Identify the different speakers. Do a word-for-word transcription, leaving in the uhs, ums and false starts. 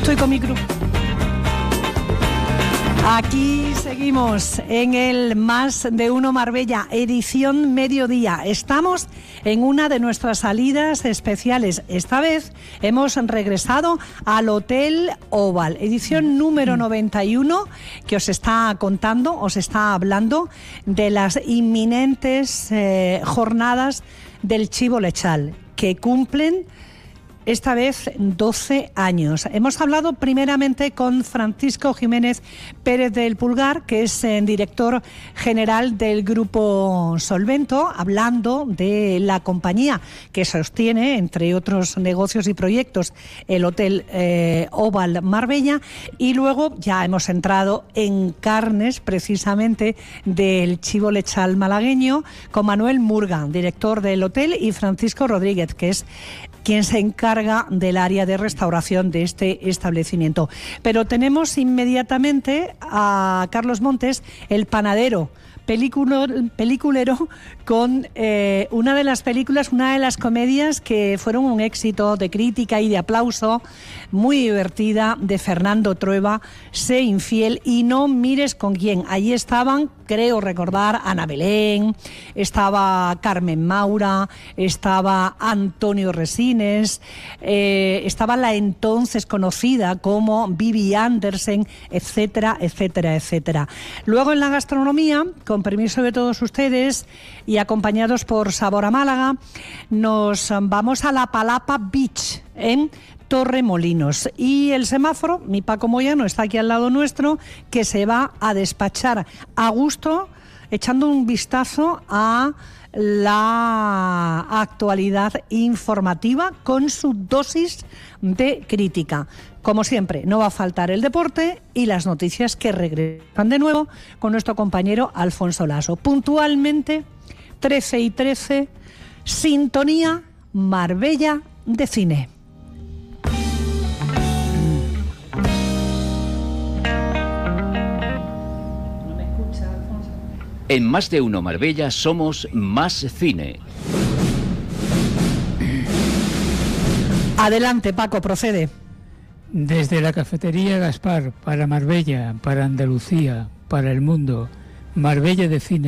Speaker 1: Estoy con mi grupo. Aquí seguimos en el Más de Uno Marbella, edición mediodía. Estamos en una de nuestras salidas especiales. Esta vez hemos regresado al Hotel Oval, edición número noventa y uno, que os está contando, os está hablando de las inminentes eh, jornadas del Chivo Lechal, que cumplen esta vez doce años. Hemos hablado primeramente con Francisco Jiménez Pérez del Pulgar, que es eh, director general del Grupo Solvento, hablando de la compañía que sostiene, entre otros negocios y proyectos, el Hotel eh, Oval Marbella, y luego ya hemos entrado en carnes precisamente del Chivo Lechal malagueño con Manuel Murga, director del hotel, y Francisco Rodríguez, que es quien se encarga del área de restauración de este establecimiento. Pero tenemos inmediatamente a Carlos Montes, el panadero, película, peliculero, con eh, una de las películas, una de las comedias que fueron un éxito de crítica y de aplauso, muy divertida, de Fernando Trueba, Sé infiel y no mires con quién. Allí estaban, creo recordar, Ana Belén, estaba Carmen Maura, estaba Antonio Resines, eh, estaba la entonces conocida como Vivi Andersen, etcétera, etcétera, etcétera. Luego en la gastronomía, con permiso de todos ustedes y acompañados por Sabor a Málaga, nos vamos a la Palapa Beach en Torremolinos, y el semáforo, mi Paco Moyano está aquí al lado nuestro, que se va a despachar a gusto echando un vistazo a la actualidad informativa con su dosis de crítica. Como siempre, no va a faltar el deporte y las noticias, que regresan de nuevo con nuestro compañero Alfonso Laso. Puntualmente, trece y trece, sintonía Marbella de cine.
Speaker 2: En Más de Uno Marbella somos más cine.
Speaker 1: Adelante, Paco, procede.
Speaker 3: Desde la cafetería Gaspar, para Marbella, para Andalucía, para el mundo, Marbella de cine.